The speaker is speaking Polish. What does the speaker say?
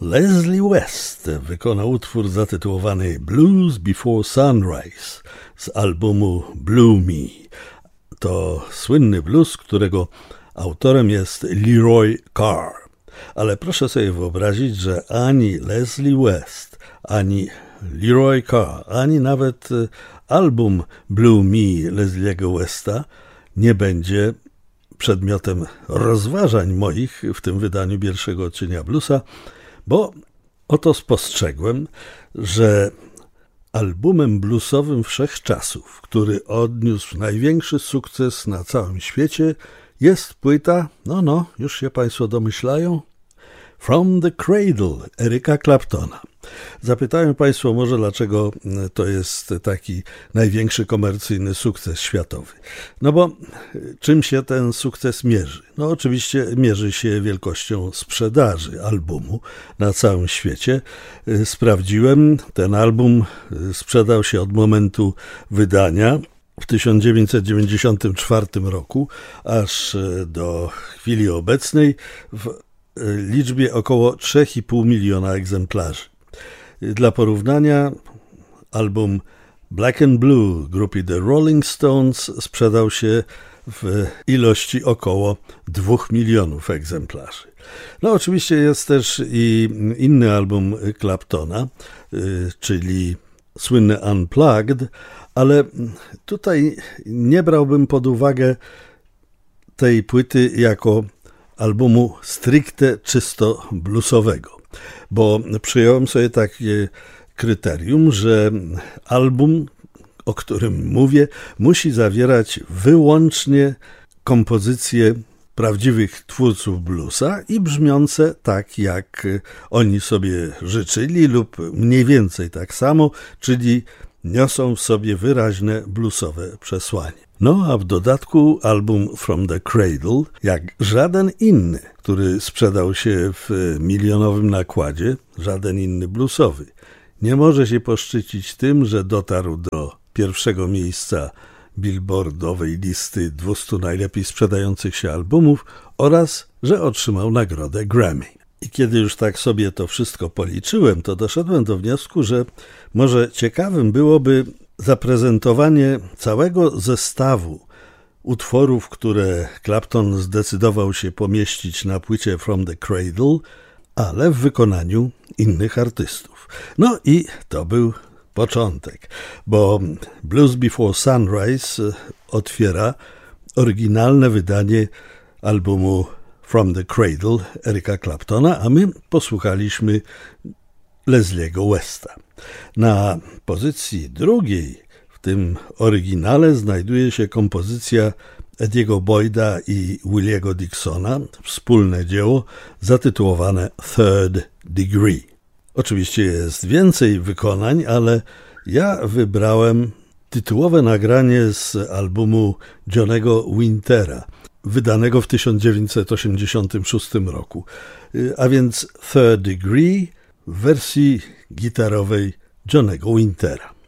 Leslie West wykonał utwór zatytułowany Blues Before Sunrise z albumu Blue Me. To słynny blues, którego autorem jest Leroy Carr. Ale proszę sobie wyobrazić, że ani Leslie West, ani Leroy Carr, ani nawet album Blue Me Leslie'ego Westa nie będzie przedmiotem rozważań moich w tym wydaniu pierwszego odcienia bluesa, bo oto spostrzegłem, że albumem bluesowym wszechczasów, który odniósł największy sukces na całym świecie, jest płyta, już się Państwo domyślają, From the Cradle Erica Claptona. Zapytają Państwo może, dlaczego to jest taki największy komercyjny sukces światowy. No bo czym się ten sukces mierzy? No oczywiście mierzy się wielkością sprzedaży albumu na całym świecie. Sprawdziłem, ten album sprzedał się od momentu wydania w 1994 roku aż do chwili obecnej w liczbie około 3,5 miliona egzemplarzy. Dla porównania album Black and Blue grupy The Rolling Stones sprzedał się w ilości około 2 milionów egzemplarzy. No oczywiście jest też i inny album Claptona, czyli słynny Unplugged, ale tutaj nie brałbym pod uwagę tej płyty jako albumu stricte czysto bluesowego, bo przyjąłem sobie takie kryterium, że album, o którym mówię, musi zawierać wyłącznie kompozycje prawdziwych twórców bluesa i brzmiące tak, jak oni sobie życzyli lub mniej więcej tak samo, czyli niosą w sobie wyraźne bluesowe przesłanie. No a w dodatku album From the Cradle, jak żaden inny, który sprzedał się w milionowym nakładzie, żaden inny bluesowy, nie może się poszczycić tym, że dotarł do pierwszego miejsca billboardowej listy 200 najlepiej sprzedających się albumów oraz, że otrzymał nagrodę Grammy. I kiedy już tak sobie to wszystko policzyłem, to doszedłem do wniosku, że może ciekawym byłoby zaprezentowanie całego zestawu utworów, które Clapton zdecydował się pomieścić na płycie From the Cradle, ale w wykonaniu innych artystów. No i to był początek, bo Blues Before Sunrise otwiera oryginalne wydanie albumu From the Cradle Erica Claptona, a my posłuchaliśmy Leslie'ego Westa. Na pozycji drugiej w tym oryginale znajduje się kompozycja Ediego Boyda i Williego Dixona, wspólne dzieło zatytułowane Third Degree. Oczywiście jest więcej wykonań, ale ja wybrałem tytułowe nagranie z albumu Johnego Wintera, wydanego w 1986 roku, a więc Third Degree w wersji gitarowej Johnego Wintera.